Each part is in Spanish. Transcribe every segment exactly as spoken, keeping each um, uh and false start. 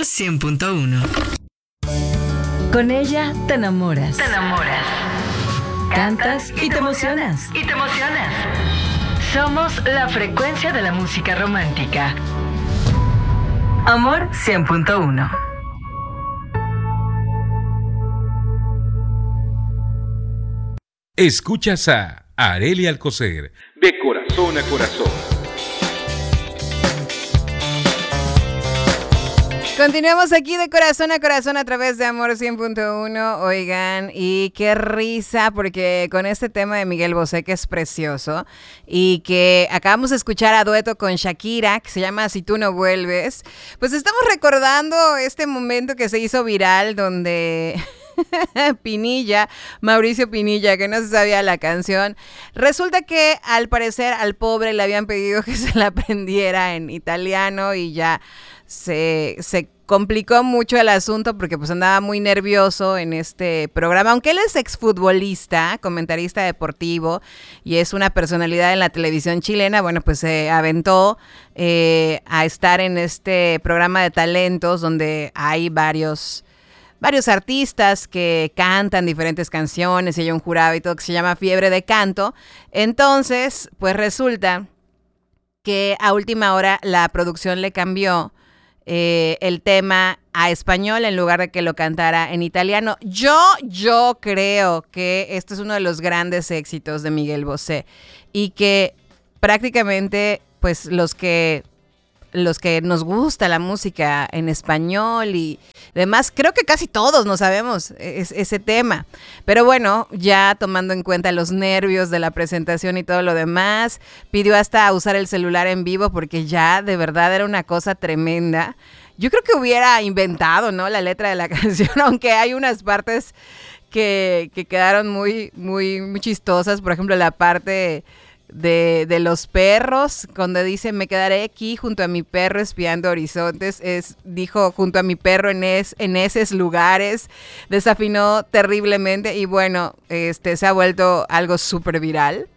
cien punto uno. Con ella te enamoras. Te enamoras. Cantas y te emocionas. Y te emocionas. Somos la frecuencia de la música romántica. Amor cien punto uno. Escuchas a Arely Alcocer, de corazón a corazón. Continuamos aquí de corazón a corazón a través de Amor cien punto uno. Oigan, y qué risa, porque con este tema de Miguel Bosé, que es precioso, y que acabamos de escuchar a dueto con Shakira, que se llama Si tú no vuelves, pues estamos recordando este momento que se hizo viral donde Pinilla, Mauricio Pinilla, que no se sabía la canción, resulta que al parecer al pobre le habían pedido que se la aprendiera en italiano y ya se, se complicó mucho el asunto porque pues andaba muy nervioso en este programa, aunque él es exfutbolista, comentarista deportivo y es una personalidad en la televisión chilena. Bueno, pues se aventó eh, a estar en este programa de talentos donde hay varios varios artistas que cantan diferentes canciones y hay un jurado y todo que se llama Fiebre de Canto. Entonces, pues resulta que a última hora la producción le cambió eh, el tema a español en lugar de que lo cantara en italiano. Yo, yo creo que este es uno de los grandes éxitos de Miguel Bosé y que prácticamente, pues, los que los que nos gusta la música en español y demás, creo que casi todos no sabemos es, ese tema. Pero bueno, ya tomando en cuenta los nervios de la presentación y todo lo demás, pidió hasta usar el celular en vivo porque ya de verdad era una cosa tremenda. Yo creo que hubiera inventado, ¿no?, la letra de la canción, aunque hay unas partes que, que quedaron muy, muy, muy chistosas. Por ejemplo, la parte De, de los perros, cuando dice me quedaré aquí junto a mi perro espiando horizontes, es, dijo junto a mi perro en, es, en esos lugares, desafinó terriblemente y bueno, este se ha vuelto algo súper viral.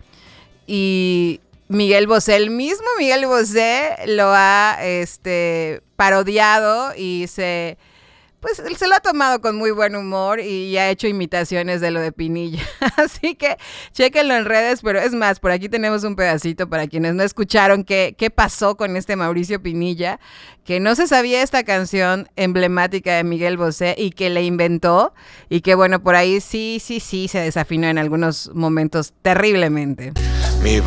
Y Miguel Bosé, el mismo Miguel Bosé lo ha este, parodiado y se... pues él se lo ha tomado con muy buen humor y ha hecho imitaciones de lo de Pinilla. Así que chéquenlo en redes, pero es más, por aquí tenemos un pedacito para quienes no escucharon qué, qué pasó con este Mauricio Pinilla, que no se sabía esta canción emblemática de Miguel Bosé y que le inventó y que bueno, por ahí sí, sí, sí se desafinó en algunos momentos terriblemente. Mi